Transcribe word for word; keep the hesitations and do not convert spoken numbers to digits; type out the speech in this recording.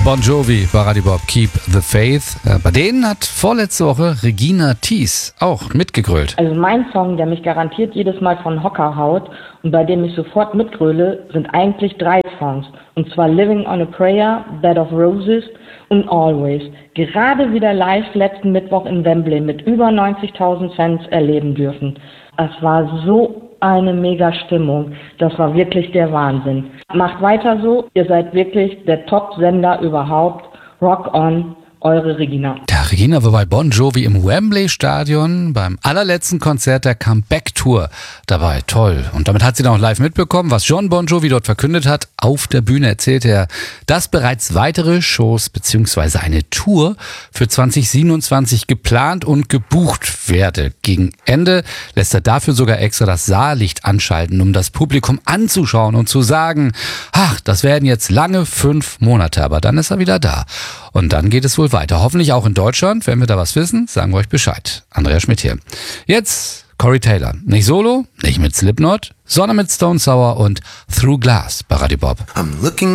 Bon Jovi bei Radio Bob, Keep the Faith. Äh, bei denen hat vorletzte Woche Regina Thies auch mitgegrölt. Also mein Song, der mich garantiert jedes Mal von Hocker haut und bei dem ich sofort mitgröle, sind eigentlich drei Songs. Und zwar Living on a Prayer, Bed of Roses und Always. Gerade wieder live letzten Mittwoch in Wembley mit über neunzigtausend Fans erleben dürfen. Es war so eine mega Stimmung. Das war wirklich der Wahnsinn. Macht weiter so. Ihr seid wirklich der Top-Sender überhaupt. Rock on, eure Regina. Ja, Regina war bei Bon Jovi im Wembley-Stadion beim allerletzten Konzert der Comeback-Tour dabei. Toll. Und damit hat sie dann auch live mitbekommen, was Jon Bon Jovi dort verkündet hat. Auf der Bühne erzählte er, dass bereits weitere Shows bzw. eine Tour für zwanzig siebenundzwanzig geplant und gebucht werde. Gegen Ende lässt er dafür sogar extra das Saallicht anschalten, um das Publikum anzuschauen und zu sagen, ach, das werden jetzt lange fünf Monate, aber dann ist er wieder da. Und dann geht es wohl weiter. Hoffentlich auch in Deutschland. Wenn wir da was wissen, sagen wir euch Bescheid. Andreas Schmidt hier. Jetzt Corey Taylor. Nicht solo, nicht mit Slipknot, sondern mit Stone Sour und Through Glass bei Radio Bob. I'm looking